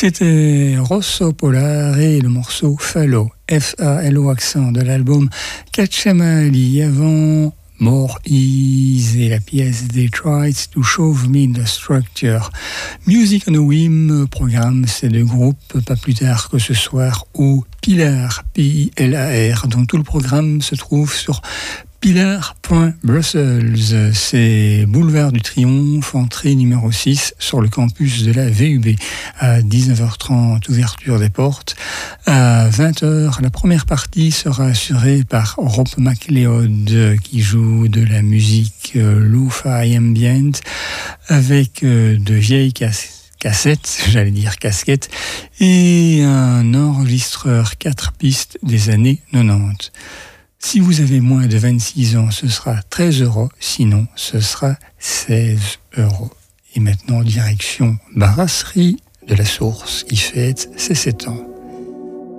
C'était Rosso Polar et le morceau Fallo, F-A-L-O accent de l'album Cacciamali avant More Ease et la pièce They Tried to Show Me the Structure. Music on a Whim, programme ces deux groupes pas plus tard que ce soir au Pilar, P-I-L-A-R, dont tout le programme se trouve sur Pilar.Brussels, c'est boulevard du Triomphe, entrée numéro 6 sur le campus de la VUB. À 19h30, ouverture des portes. À 20h, la première partie sera assurée par Rob McLeod qui joue de la musique lo-fi ambient avec de vieilles cassettes, j'allais dire casquettes, et un enregistreur 4 pistes des années 90. Si vous avez moins de 26 ans, ce sera 13 €, sinon ce sera 16 €. Et maintenant, direction Brasserie de la Source, qui fête ses 7 ans.